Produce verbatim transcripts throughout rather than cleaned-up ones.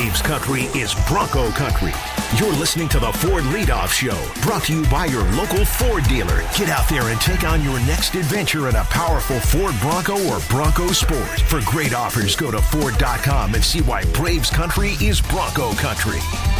Braves country is Bronco country. You're listening to the Ford Leadoff Show, brought to you by your local Ford dealer. Get out there and take on your next adventure in a powerful Ford Bronco or Bronco Sport. For great offers, go to Ford dot com and see why Braves country is Bronco country.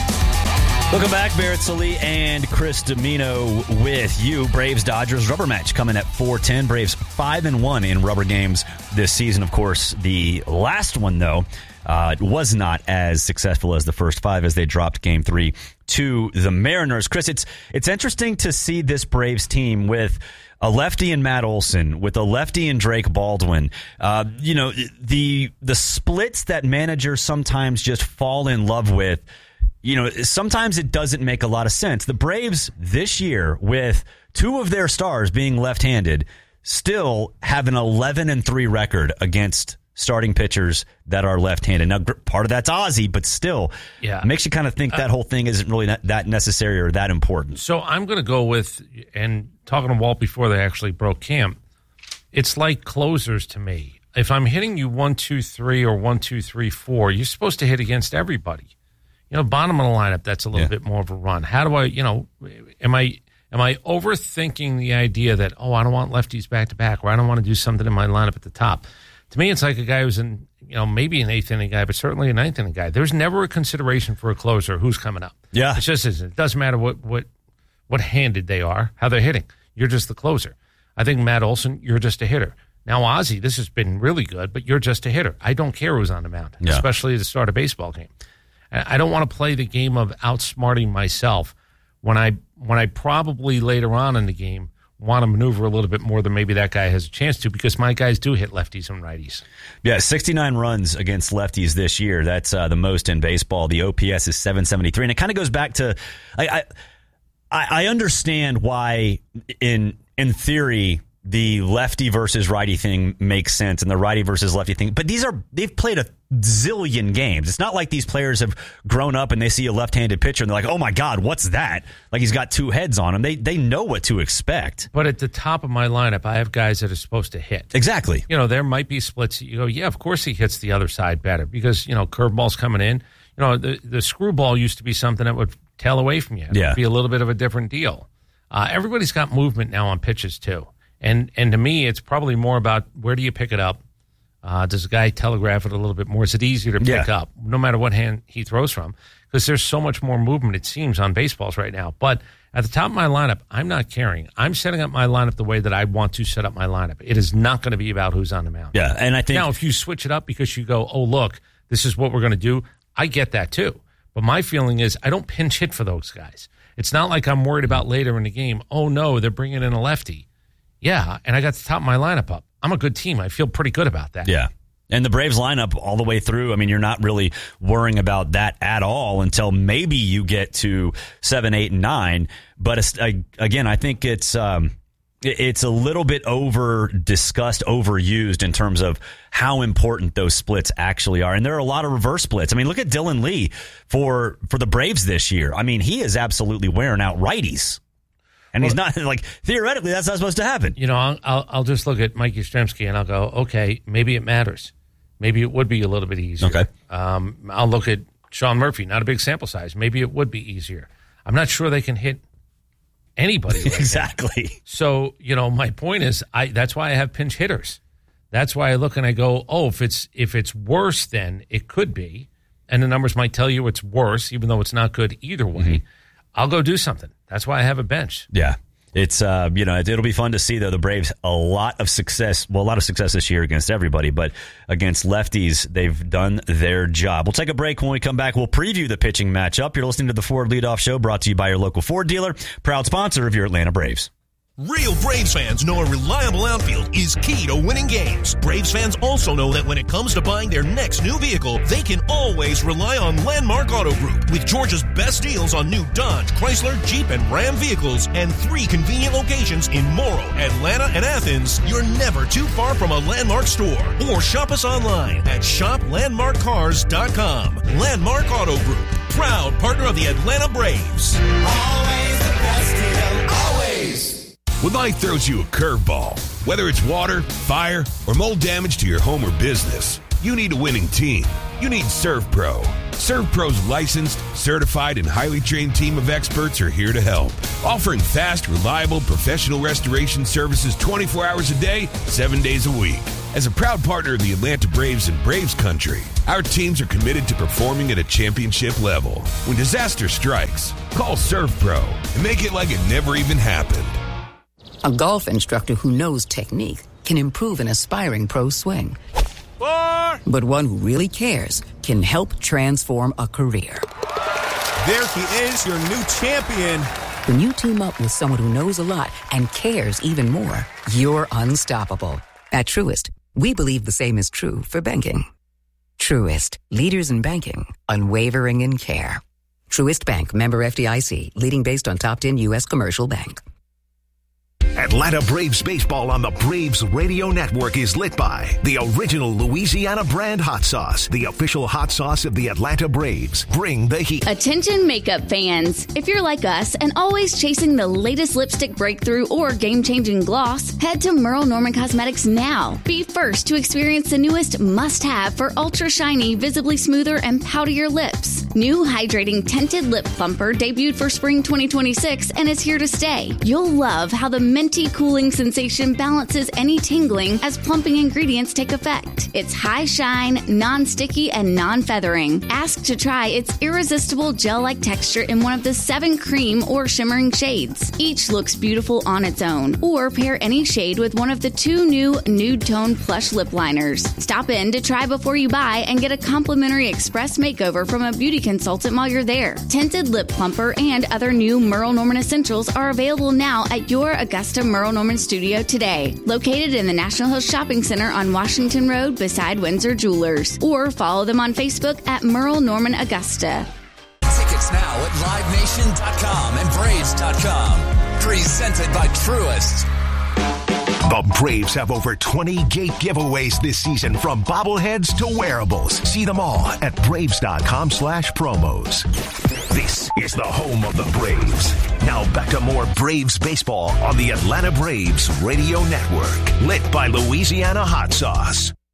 Welcome back. Barrett Sallee and Chris Dimino with you. Braves-Dodgers rubber match coming at four ten. Braves five and one in rubber games this season. Of course, the last one, though, uh, was not as successful as the first five as they dropped game three to the Mariners. Chris, it's it's interesting to see this Braves team with a lefty in Matt Olson, with a lefty in Drake Baldwin. Uh, you know, the the splits that managers sometimes just fall in love with. You know, sometimes it doesn't make a lot of sense. The Braves this year, with two of their stars being left-handed, still have an eleven and three record against starting pitchers that are left-handed. Now, part of that's Ozzie, but still, yeah. It makes you kind of think that whole thing isn't really that necessary or that important. So I'm going to go with, and talking to Walt before they actually broke camp, it's like closers to me. If I'm hitting you one, two, three, or one, two, three, four, you're supposed to hit against everybody. You know, bottom of the lineup, that's a little yeah. bit more of a run. How do I, you know, am I am I overthinking the idea that, oh, I don't want lefties back-to-back, or I don't want to do something in my lineup at the top? To me, it's like a guy who's in, you know, maybe an eighth-inning guy, but certainly a ninth-inning guy. There's never a consideration for a closer who's coming up. Yeah. It just isn't. It doesn't matter what, what, what handed they are, how they're hitting. You're just the closer. I think Matt Olson, you're just a hitter. Now, Ozzie, this has been really good, but you're just a hitter. I don't care who's on the mound, yeah. especially at the start of a baseball game. I don't want to play the game of outsmarting myself when I when I probably later on in the game want to maneuver a little bit more than maybe that guy has a chance to, because my guys do hit lefties and righties. Yeah, sixty-nine runs against lefties this year. That's uh, the most in baseball. The O P S is seven seventy-three, and it kind of goes back to I, I I understand why in in theory the lefty versus righty thing makes sense, and the righty versus lefty thing. But these are they've played a zillion games. It's not like these players have grown up and they see a left-handed pitcher and they're like, "Oh my God, what's that?" Like he's got two heads on him. They they know what to expect. But at the top of my lineup, I have guys that are supposed to hit. Exactly. You know, there might be splits that you go, yeah, of course he hits the other side better because, you know, curveball's coming in. You know, the the screwball used to be something that would tail away from you. It yeah. would be a little bit of a different deal. Uh, everybody's got movement now on pitches too. And and to me, it's probably more about where do you pick it up? Uh, does the guy telegraph it a little bit more? Is it easier to pick yeah. up, no matter what hand he throws from? Because there's so much more movement, it seems, on baseballs right now. But at the top of my lineup, I'm not caring. I'm setting up my lineup the way that I want to set up my lineup. It is not going to be about who's on the mound. Yeah, and I think now if you switch it up because you go, oh, look, this is what we're going to do, I get that too. But my feeling is I don't pinch hit for those guys. It's not like I'm worried about later in the game, oh, no, they're bringing in a lefty. Yeah, and I got the top of my lineup up. I'm a good team. I feel pretty good about that. Yeah. And the Braves lineup all the way through, I mean, you're not really worrying about that at all until maybe you get to seven, eight, and nine. But again, I think it's um, it's a little bit over-discussed, overused in terms of how important those splits actually are. And there are a lot of reverse splits. I mean, look at Dylan Lee for, for the Braves this year. I mean, he is absolutely wearing out righties. And he's not, like, theoretically, that's not supposed to happen. You know, I'll, I'll, I'll just look at Mike Yastrzemski and I'll go, okay, maybe it matters. Maybe it would be a little bit easier. Okay. Um, I'll look at Sean Murphy, not a big sample size. Maybe it would be easier. I'm not sure they can hit anybody. Right exactly. now. So, you know, my point is, I that's why I have pinch hitters. That's why I look and I go, oh, if it's if it's worse, then it could be. And the numbers might tell you it's worse, even though it's not good either way. Mm-hmm. I'll go do something. That's why I have a bench. Yeah. It's, uh, you know, it'll be fun to see, though, the Braves, a lot of success, well, a lot of success this year against everybody, but against lefties, they've done their job. We'll take a break. When we come back, we'll preview the pitching matchup. You're listening to the Ford Leadoff Show, brought to you by your local Ford dealer, proud sponsor of your Atlanta Braves. Real Braves fans know a reliable outfield is key to winning games. Braves fans also know that when it comes to buying their next new vehicle, they can always rely on Landmark Auto Group. With Georgia's best deals on new Dodge, Chrysler, Jeep, and Ram vehicles, and three convenient locations in Morrow, Atlanta, and Athens, you're never too far from a Landmark store. Or shop us online at shop landmark cars dot com. Landmark Auto Group, proud partner of the Atlanta Braves. Always the best deal, always. When life throws you a curveball, whether it's water, fire, or mold damage to your home or business, you need a winning team. You need ServPro. ServPro's licensed, certified, and highly trained team of experts are here to help, offering fast, reliable, professional restoration services twenty-four hours a day, seven days a week. As a proud partner of the Atlanta Braves and Braves Country, our teams are committed to performing at a championship level. When disaster strikes, call ServPro and make it like it never even happened. A golf instructor who knows technique can improve an aspiring pro's swing. Four. But one who really cares can help transform a career. There he is, your new champion. When you team up with someone who knows a lot and cares even more, you're unstoppable. At Truist, we believe the same is true for banking. Truist, leaders in banking, unwavering in care. Truist Bank, member F D I C, leading based on top ten U S commercial bank. Atlanta Braves baseball on the Braves Radio Network is lit by the original Louisiana brand hot sauce, the official hot sauce of the Atlanta Braves. Bring the heat. Attention makeup fans. If you're like us and always chasing the latest lipstick breakthrough or game-changing gloss, head to Merle Norman Cosmetics now. Be first to experience the newest must-have for ultra shiny, visibly smoother, and poutier lips. New hydrating tinted lip plumper debuted for spring twenty twenty-six and is here to stay. You'll love how the minty cooling sensation balances any tingling as plumping ingredients take effect. It's high shine, non-sticky, and non-feathering. Ask to try its irresistible gel-like texture in one of the seven cream or shimmering shades. Each looks beautiful on its own. Or pair any shade with one of the two new nude tone plush lip liners. Stop in to try before you buy and get a complimentary express makeover from a beauty consultant while you're there. Tinted lip plumper and other new Merle Norman essentials are available now at your Augusta Merle Norman studio today, located in the National Hills Shopping Center on Washington Road beside Windsor Jewelers, or follow them on Facebook at Merle Norman Augusta. Tickets now at live nation dot com and braves dot com. Presented by Truist. The Braves have over twenty gate giveaways this season, from bobbleheads to wearables. See them all at braves.com slash promos. This is the home of the Braves. Now back to more Braves baseball on the Atlanta Braves Radio Network. Lit by Louisiana Hot Sauce.